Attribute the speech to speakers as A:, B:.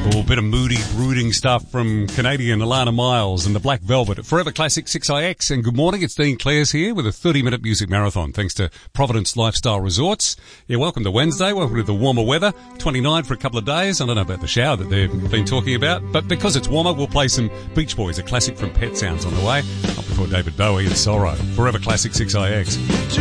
A: A bit of moody, brooding stuff from Canadian Alana Miles and the Black Velvet at Forever Classic 6IX. And good morning, it's Dean Clares here with a 30-minute music marathon thanks to Providence Lifestyle Resorts. Yeah, welcome to Wednesday, welcome to the warmer weather. 29 for a couple of days. I don't know about the shower that they've been talking about, but because it's warmer, we'll play some Beach Boys, a classic from Pet Sounds on the way. Up before David Bowie and Sorrow. Forever Classic 6IX.